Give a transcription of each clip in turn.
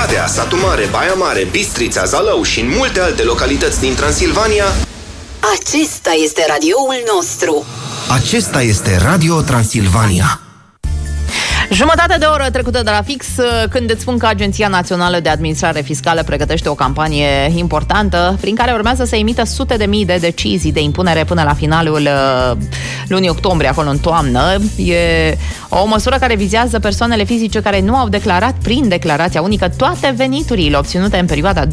Oradea, Satu Mare, Baia Mare, Bistrița, Zalău și în multe alte localități din Transilvania. Acesta este radioul nostru. Acesta este Radio Transilvania. Jumătate de oră trecută de la fix când îți spun că Agenția Națională de Administrare Fiscală pregătește o campanie importantă prin care urmează să emită sute de mii de decizii de impunere până la finalul lunii octombrie, acolo în toamnă. E o măsură care vizează persoanele fizice care nu au declarat prin declarația unică toate veniturile obținute în perioada 2021-2024.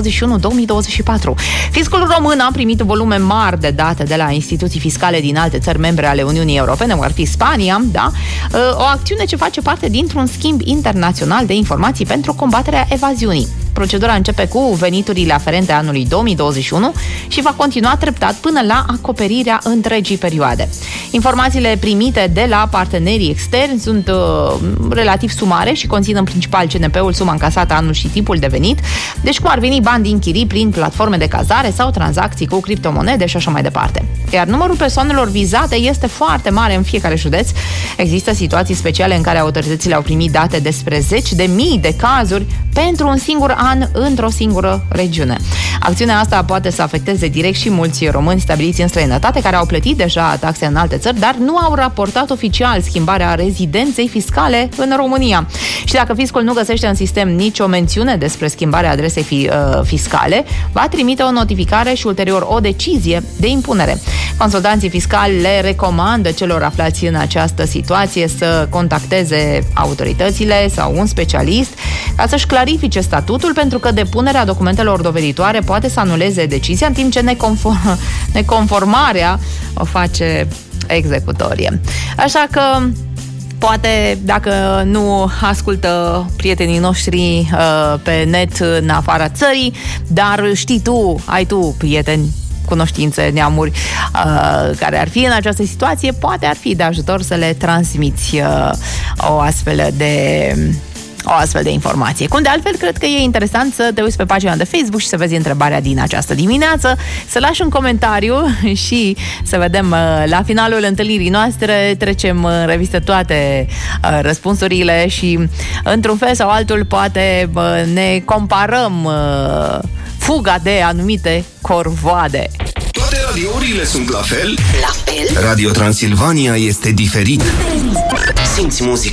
Fiscul român a primit volume mari de date de la instituții fiscale din alte țări membre ale Uniunii Europene, cum ar fi Spania, da? O acțiune ce face parte dintr-un schimb internațional de informații pentru combaterea evaziunii. Procedura începe cu veniturile aferente anului 2021 și va continua treptat până la acoperirea întregii perioade. Informațiile primite de la partenerii externi sunt relativ sumare și conțin în principal CNP-ul, suma încasată anul și tipul de venit, deci cum ar veni bani din chirii prin platforme de cazare sau tranzacții cu criptomonede și așa mai departe. Iar numărul persoanelor vizate este foarte mare în fiecare județ. Există situații speciale în care autoritățile au primit date despre zeci de mii de cazuri pentru un singur an într-o singură regiune. Acțiunea asta poate să afecteze direct și mulți români stabiliți în străinătate care au plătit deja taxe în alte țări, dar nu au raportat oficial schimbarea rezidenței fiscale în România. Și dacă fiscul nu găsește în sistem nicio mențiune despre schimbarea adresei fiscale, va trimite o notificare și ulterior o decizie de impunere. Consultanții fiscali le recomandă celor aflați în această situație să contacteze autoritățile sau un specialist ca să-și clarifice statutul, pentru că depunerea documentelor doveditoare poate să anuleze decizia, în timp ce neconformarea o face executorie. Așa că poate, dacă nu ascultă prietenii noștri pe net în afara țării, dar știi tu, ai tu prieteni, cunoștințe, neamuri care ar fi în această situație, poate ar fi de ajutor să le transmiți o astfel de informație. Cum de altfel, cred că e interesant să te uiți pe pagina de Facebook și să vezi întrebarea din această dimineață, să lași un comentariu și să vedem la finalul întâlnirii noastre, trecem în revistă toate răspunsurile și într-un fel sau altul poate ne comparăm fuga de anumite corvoade. Toate radiourile sunt la fel? La fel? Radio Transilvania este diferit. Simți muzica